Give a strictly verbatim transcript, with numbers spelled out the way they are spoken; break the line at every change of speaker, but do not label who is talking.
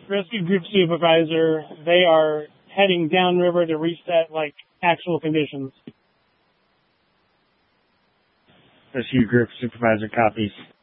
Rescue Group Supervisor. They are heading downriver to reset, like, actual conditions.
Rescue Group Supervisor copies.